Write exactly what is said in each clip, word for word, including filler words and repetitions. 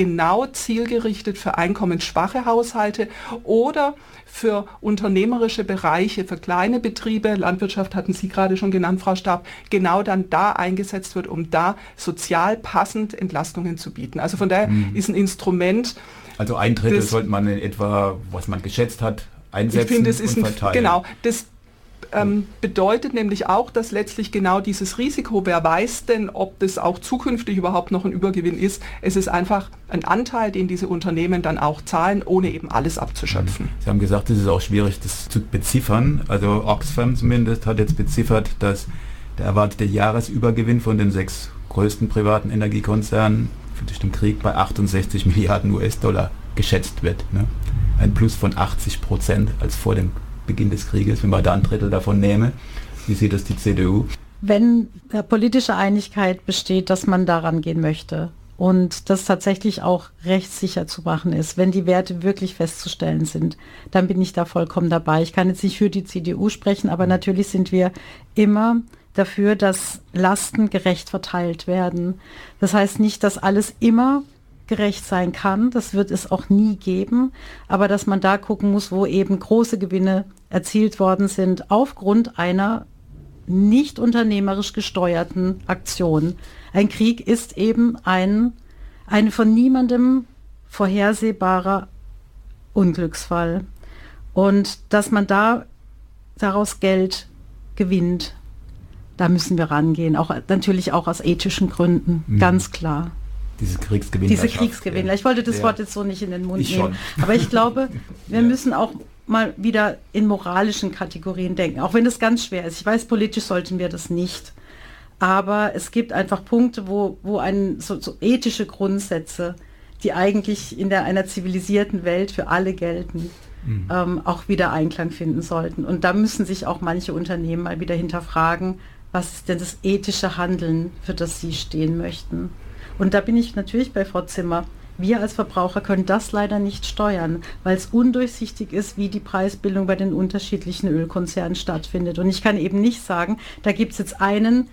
genau zielgerichtet für einkommensschwache Haushalte oder für unternehmerische Bereiche, für kleine Betriebe, Landwirtschaft hatten Sie gerade schon genannt, Frau Stab, genau dann da eingesetzt wird, um da sozial passend Entlastungen zu bieten. Also von daher mhm. ist ein Instrument... Also ein Drittel das, sollte man in etwa, was man geschätzt hat, einsetzen ich finde, es ist und ein, verteilen. Genau, das ähm, bedeutet nämlich auch, dass letztlich genau dieses Risiko, wer weiß denn, ob das auch zukünftig überhaupt noch ein Übergewinn ist, es ist einfach ein Anteil, den diese Unternehmen dann auch zahlen, ohne eben alles abzuschöpfen. Sie haben gesagt, es ist auch schwierig, das zu beziffern. Also Oxfam zumindest hat jetzt beziffert, dass der erwartete Jahresübergewinn von den sechs größten privaten Energiekonzernen durch den Krieg bei achtundsechzig Milliarden U S-Dollar geschätzt wird. Ne? Ein Plus von achtzig Prozent als vor dem Beginn des Krieges, wenn man da ein Drittel davon nehme. Wie sieht das die C D U? Wenn äh, politische Einigkeit besteht, dass man daran gehen möchte und das tatsächlich auch rechtssicher zu machen ist, wenn die Werte wirklich festzustellen sind, dann bin ich da vollkommen dabei. Ich kann jetzt nicht für die C D U sprechen, aber natürlich sind wir immer dafür, dass Lasten gerecht verteilt werden. Das heißt nicht, dass alles immer gerecht sein kann, das wird es auch nie geben, aber dass man da gucken muss, wo eben große Gewinne erzielt worden sind aufgrund einer nicht unternehmerisch gesteuerten Aktion. Ein Krieg ist eben ein, ein von niemandem vorhersehbarer Unglücksfall. Und dass man da daraus Geld gewinnt, da müssen wir rangehen, auch natürlich auch aus ethischen Gründen, mhm. ganz klar. Diese Kriegsgewinnler. Diese Kriegsgewinnler. Ich wollte das ja. Wort jetzt so nicht in den Mund ich nehmen. Schon. Aber ich glaube, wir ja. müssen auch mal wieder in moralischen Kategorien denken, auch wenn das ganz schwer ist. Ich weiß, politisch sollten wir das nicht. Aber es gibt einfach Punkte, wo, wo ein, so, so ethische Grundsätze, die eigentlich in der, einer zivilisierten Welt für alle gelten, mhm. ähm, auch wieder Einklang finden sollten. Und da müssen sich auch manche Unternehmen mal wieder hinterfragen, was ist denn das ethische Handeln, für das sie stehen möchten. Und da bin ich natürlich bei Frau Zimmer. Wir als Verbraucher können das leider nicht steuern, weil es undurchsichtig ist, wie die Preisbildung bei den unterschiedlichen Ölkonzernen stattfindet. Und ich kann eben nicht sagen, da gibt es jetzt einen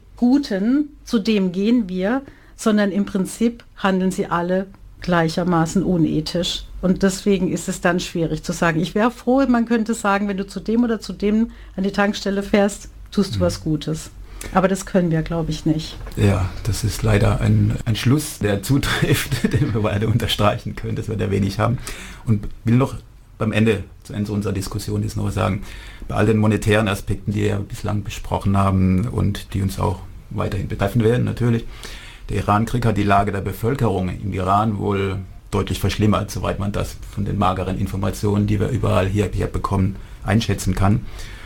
guten, zu dem gehen wir, sondern im Prinzip handeln sie alle gleichermaßen unethisch. Und deswegen ist es dann schwierig zu sagen. Ich wäre froh, man könnte sagen, wenn du zu dem oder zu dem an die Tankstelle fährst, tust du mhm. was Gutes. Aber das können wir, glaube ich, nicht. Ja, das ist leider ein, ein Schluss, der zutrifft, den wir beide unterstreichen können, dass wir da wenig haben. Und will noch beim Ende, zu Ende unserer Diskussion ist noch sagen, bei all den monetären Aspekten, die wir bislang besprochen haben und die uns auch weiterhin betreffen werden, natürlich, der Iran-Krieg hat die Lage der Bevölkerung im Iran wohl deutlich verschlimmert, soweit man das von den mageren Informationen, die wir überall hier, hier bekommen, einschätzen kann.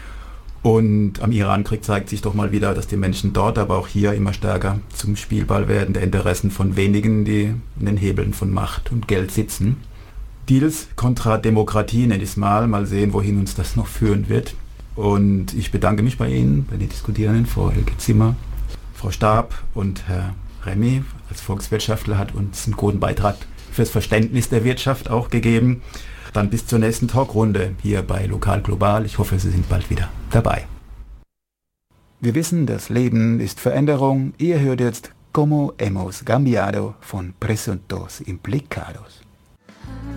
Und am Iran-Krieg zeigt sich doch mal wieder, dass die Menschen dort, aber auch hier immer stärker zum Spielball werden der Interessen von wenigen, die in den Hebeln von Macht und Geld sitzen. Deals kontra Demokratie nenne ich es mal. Mal sehen, wohin uns das noch führen wird. Und ich bedanke mich bei Ihnen, bei den Diskutierenden, Frau Elke Zimmer, Frau Stab und Herr Remy als Volkswirtschaftler hat uns einen guten Beitrag fürs Verständnis der Wirtschaft auch gegeben. Dann bis zur nächsten Talkrunde hier bei Lokal Global. Ich hoffe, Sie sind bald wieder dabei. Wir wissen, das Leben ist Veränderung. Ihr hört jetzt Como hemos cambiado von Presuntos Implicados.